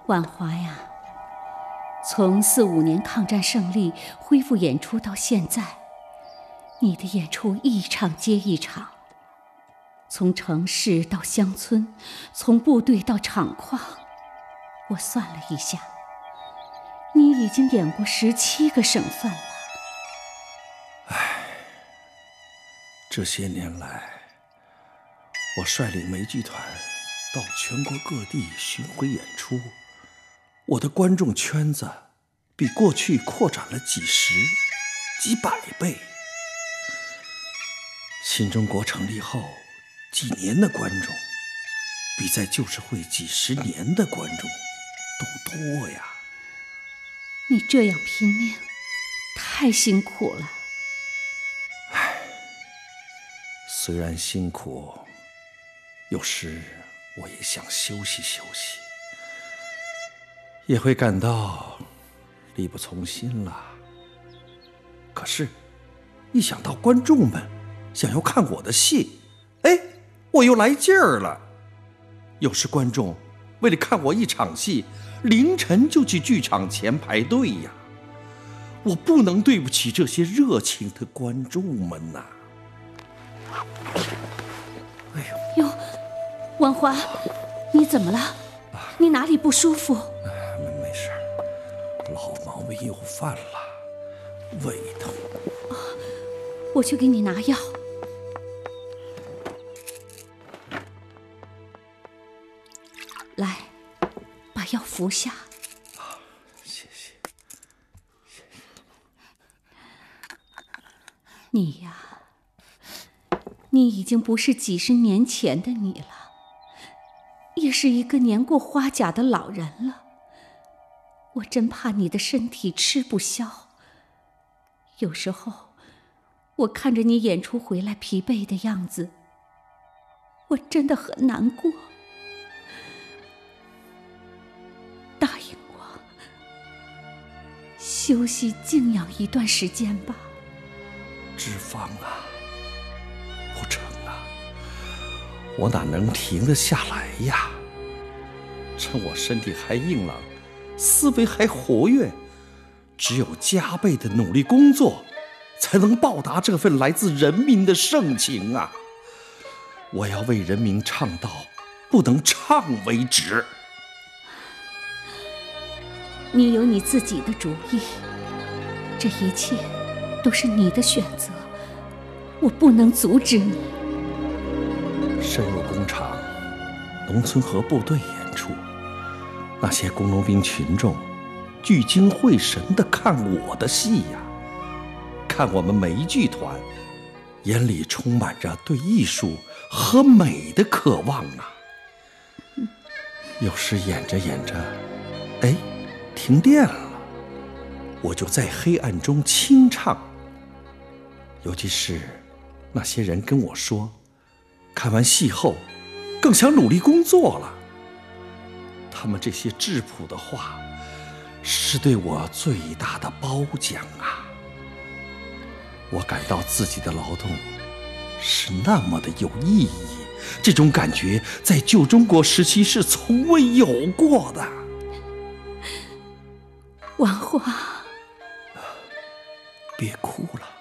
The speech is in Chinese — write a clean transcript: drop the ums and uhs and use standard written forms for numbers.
婉华呀，从4、5年抗战胜利恢复演出到现在，你的演出一场接一场，从城市到乡村，从部队到厂矿，我算了一下，你已经演过17个省份了。 这些年来，我率领梅剧团到全国各地巡回演出，我的观众圈子比过去扩展了几十、几百倍。新中国成立后几年的观众，比在旧社会几十年的观众都多呀。 你这样拼命，太辛苦了。 虽然辛苦，有时我也想休息休息，也会感到力不从心了。可是，一想到观众们想要看我的戏，我又来劲儿了。有时观众为了看我一场戏，凌晨就去剧场前排队呀。我不能对不起这些热情的观众们呐。 哟，婉华，你怎么了？你哪里不舒服？ 没事，老毛病又犯了，胃疼。 我去给你拿药。来，把药服下。 谢谢。 你呀，你已经不是几十年前的你了，也是一个年过花甲的老人了。我真怕你的身体吃不消。有时候，我看着你演出回来疲惫的样子，我真的很难过。答应我，休息静养一段时间吧。 脂肪啊，不成啊，我哪能停得下来呀？趁我身体还硬朗，思维还活跃，只有加倍的努力工作，才能报答这份来自人民的盛情啊！我要为人民唱到不能唱为止。 你有你自己的主意，这一切都是你的选择，我不能阻止你。 深入工厂、农村和部队演出，那些工农兵群众聚精会神地看我的戏呀，看我们梅剧团，眼里充满着对艺术和美的渴望啊。有时演着演着，停电了，我就在黑暗中清唱。尤其是那些人跟我说，看完戏后更想努力工作了。他们这些质朴的话，是对我最大的褒奖啊！我感到自己的劳动是那么的有意义，这种感觉在旧中国时期是从未有过的。 婉华， 别哭了。